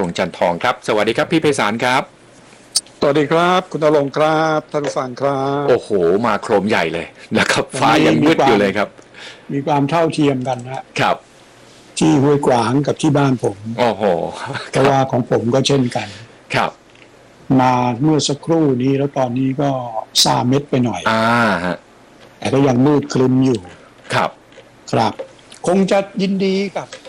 งษ์จันทองครับสวัสดีครับพี่ไพศาลครับสวัสดีครับคุณณรงค์ครับท่านผู้ฟังครับโอ้โหมาโครมใหญ่เลยนะครับฟ้ายังมืดอยู่เลยครับมีความเท่าเทียมกันครับที่ห้วยขวางกับที่บ้านผมโอ้โหแต่ว่าของผมก็เช่นกันครับมาเมื่อสักครู่นี้แล้วตอนนี้ก็3 เม็ดไปหน่อยฮะแต่ก็ยังมืดครึ้มอยู่ครับครับคงจะยินดีกับ